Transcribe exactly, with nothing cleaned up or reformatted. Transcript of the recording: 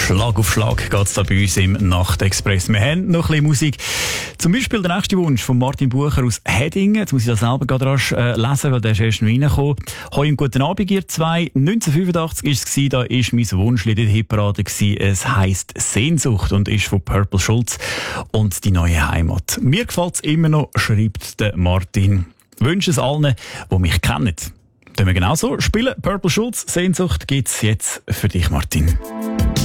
Schlag auf Schlag geht's da bei uns im Nachtexpress. Wir haben noch ein bisschen Musik. Zum Beispiel der nächste Wunsch von Martin Bucher aus Hedingen. Jetzt muss ich das selber gerade rasch äh, lesen, weil der ist erst noch reingekommen. Hoi und guten Abend, ihr zwei. neunzehnhundertfünfundachtzig war es, da war mein Wunschlied in der Hitparade. Es heisst Sehnsucht und ist von Purple Schulz und die neue Heimat. Mir gefällt's immer noch, schreibt der Martin. Wünsche es allen, die mich kennen. Tun wir genauso spielen. Purple Schulz, Sehnsucht gibt's jetzt für dich, Martin.